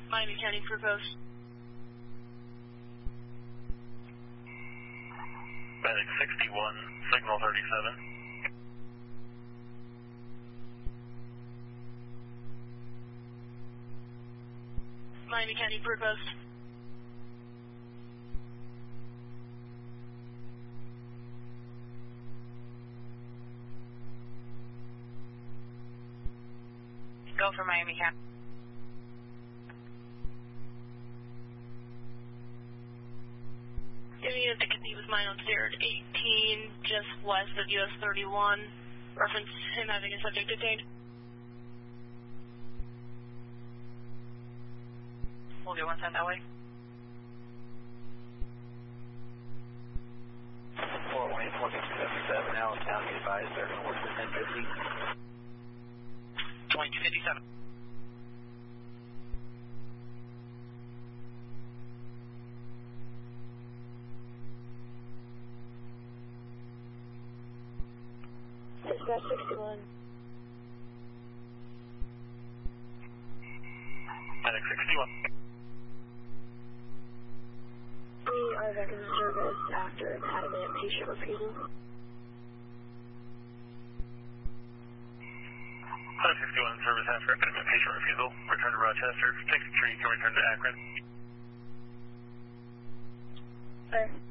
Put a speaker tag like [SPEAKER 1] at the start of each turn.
[SPEAKER 1] Miami County Crew Post.
[SPEAKER 2] Medic 61, signal 37.
[SPEAKER 1] Miami County Crew Post.
[SPEAKER 3] Go for Miami County.
[SPEAKER 1] Giving you the Cathedral mine on Sierra 18, just west of US 31. Reference him having a subject detained.
[SPEAKER 3] We'll get one sent that way.
[SPEAKER 4] Fort Wayne 2277, Allentown, be advised, they're going to work with 1050.
[SPEAKER 3] 2257.
[SPEAKER 1] Dispatch 61.
[SPEAKER 2] Medic 61.
[SPEAKER 1] We are back in service after an adamant patient refusal.
[SPEAKER 2] 161 service after adamant patient refusal. Return to Rochester. 63 can return to Akron.
[SPEAKER 1] Sir.